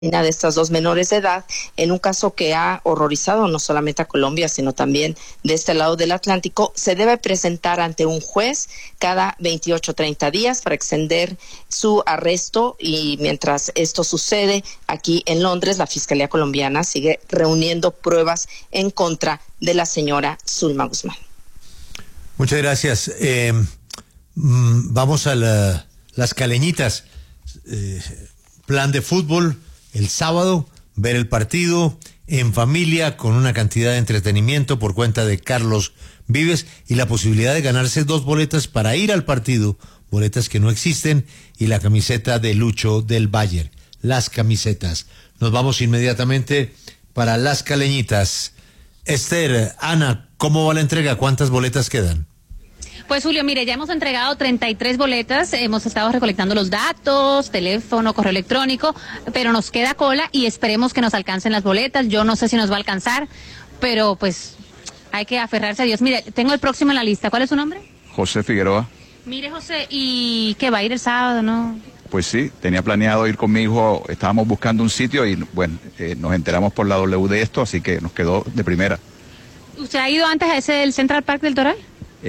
de estas dos menores de edad, en un caso que ha horrorizado no solamente a Colombia, sino también de este lado del Atlántico. Se debe presentar ante un juez cada 28-30 días para extender su arresto, y mientras esto sucede aquí en Londres, la Fiscalía colombiana sigue reuniendo pruebas en contra de la señora Zulma Guzmán. Muchas gracias. Vamos a las caleñitas. Plan de fútbol el sábado, ver el partido en familia con una cantidad de entretenimiento por cuenta de Carlos Vives y la posibilidad de ganarse 2 boletas para ir al partido, boletas que no existen, y la camiseta de Lucho del Bayern. Las camisetas. Nos vamos inmediatamente para las caleñitas. Esther, Ana, ¿cómo va la entrega? ¿Cuántas boletas quedan? Pues Julio, mire, ya hemos entregado 33 boletas, hemos estado recolectando los datos, teléfono, correo electrónico, pero nos queda cola y esperemos que nos alcancen las boletas. Yo no sé si nos va a alcanzar, pero pues hay que aferrarse a Dios. Mire, tengo el próximo en la lista. ¿Cuál es su nombre? José Figueroa. Mire, José, ¿y qué va a ir el sábado, no? Pues sí, tenía planeado ir con mi hijo, estábamos buscando un sitio y bueno, nos enteramos por la W de esto, así que nos quedó de primera. ¿Usted ha ido antes a ese del Central Park del Doral?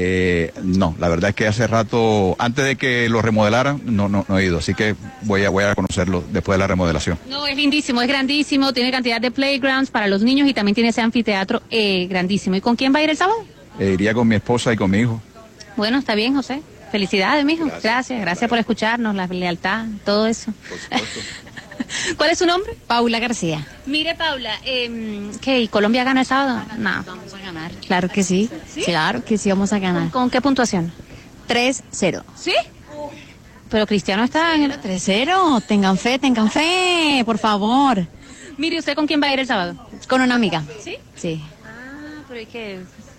No, la verdad es que hace rato, antes de que lo remodelaran, no he ido, así que voy a conocerlo después de la remodelación. No, es lindísimo, es grandísimo, tiene cantidad de playgrounds para los niños y también tiene ese anfiteatro grandísimo. ¿Y con quién va a ir el sábado? Iría con mi esposa y con mi hijo. Bueno, está bien, José. Felicidades, mijo. Gracias por escucharnos, la lealtad, todo eso. Por supuesto. ¿Cuál es su nombre? Paula García. Mire, Paula, ¿qué? ¿Y Colombia gana el sábado? No. Vamos a ganar. Claro que sí. ¿Sí? Claro que sí vamos a ganar. ¿Con qué puntuación? 3-0. ¿Sí? Pero Cristiano está en el... 3-0. Tengan fe, por favor. Mire, ¿usted con quién va a ir el sábado? Con una amiga. ¿Sí? Sí. Ah, pero hay que...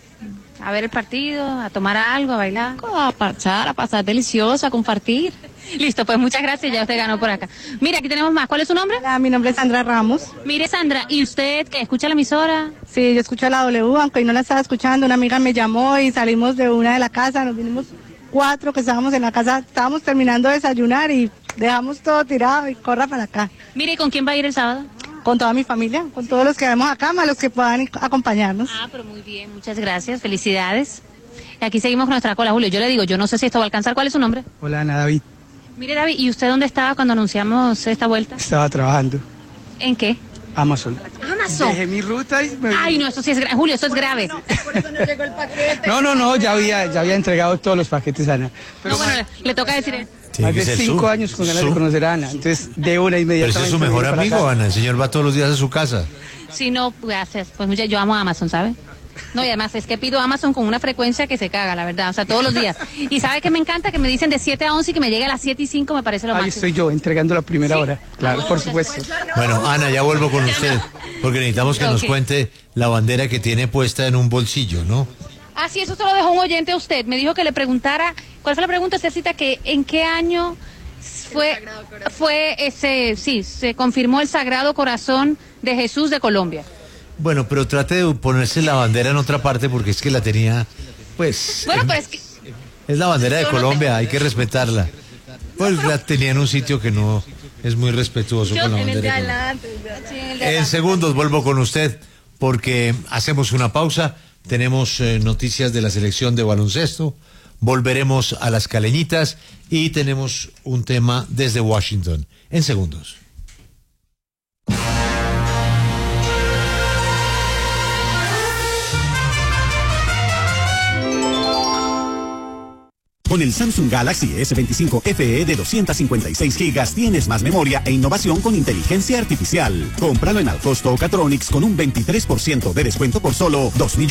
a ver el partido, a tomar algo, a bailar. A parchar, a pasar delicioso, a compartir. Listo, pues muchas gracias, ya usted ganó por acá. Mira, aquí tenemos más. ¿Cuál es su nombre? Hola, mi nombre es Sandra Ramos. Mire, Sandra, ¿y usted que escucha la emisora? Sí, yo escucho la W, aunque hoy no la estaba escuchando. Una amiga me llamó y salimos de una de la casa, nos vinimos 4 que estábamos en la casa, estábamos terminando de desayunar y dejamos todo tirado y corra para acá. Mire, ¿y con quién va a ir el sábado? Con toda mi familia, con todos los que vemos acá, más los que puedan acompañarnos. Ah, pero muy bien, muchas gracias, felicidades. Y aquí seguimos con nuestra cola, Julio. Yo le digo, yo no sé si esto va a alcanzar. ¿Cuál es su nombre? Hola, Ana, David. Mire, David, ¿y usted dónde estaba cuando anunciamos esta vuelta? Estaba trabajando. ¿En qué? Amazon. Amazon. Dejé mi ruta y me... Ay, no, eso sí es grave. Julio, eso es grave. Por eso no llegó el paquete. No, ya había entregado todos los paquetes, Ana. Pero no, bueno, le toca decir... Más de 5 años con ganas de conocer a Ana. Entonces, de una inmediatamente. Pero ese es su mejor amigo, Ana. El señor va todos los días a su casa. Sí, no, gracias. Pues yo amo a Amazon, ¿sabe? No, y además es que pido Amazon con una frecuencia que se caga, la verdad. O sea, todos los días. Y ¿sabe qué me encanta? Que me dicen de 7 a 11 y que me llegue a las 7:05, me parece lo máximo. Ahí estoy yo, entregando la primera hora. Claro, por supuesto. Bueno, Ana, ya vuelvo con usted, porque necesitamos que nos cuente la bandera que tiene puesta en un bolsillo, ¿no? Ah, sí, eso se lo dejó un oyente a usted. Me dijo que le preguntara, ¿cuál fue la pregunta? Usted cita que ¿en qué año se confirmó el Sagrado Corazón de Jesús de Colombia? Bueno, pero trate de ponerse la bandera en otra parte porque es que la tenía, pues... Bueno, pues es que... Es la bandera de Colombia, hay que respetarla. Pues la tenía en un sitio que no es muy respetuoso con la bandera. En segundos vuelvo con usted porque hacemos una pausa, tenemos noticias de la selección de baloncesto, volveremos a las caleñitas y tenemos un tema desde Washington. En segundos. Con el Samsung Galaxy S25 FE de 256 GB tienes más memoria e innovación con inteligencia artificial. Cómpralo en Alcosto o Catronics con un 23% de descuento por solo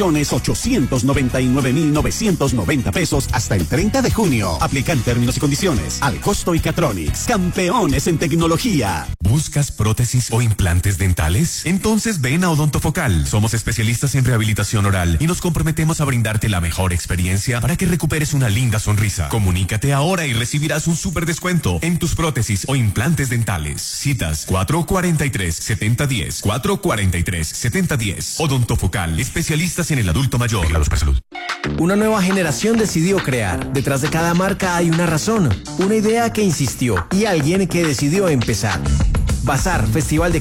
2.899.990 pesos hasta el 30 de junio. Aplican términos y condiciones. Alcosto y Catronics, campeones en tecnología. ¿Buscas prótesis o implantes dentales? Entonces ven a Odontofocal. Somos especialistas en rehabilitación oral y nos comprometemos a brindarte la mejor experiencia para que recuperes una linda sonrisa. Comunícate ahora y recibirás un súper descuento en tus prótesis o implantes dentales. Citas 443-7010, 443-7010. Odontofocal, especialistas en el adulto mayor. Reglados para salud. Una nueva generación decidió crear. Detrás de cada marca hay una razón, una idea que insistió y alguien que decidió empezar. Bazar, Festival de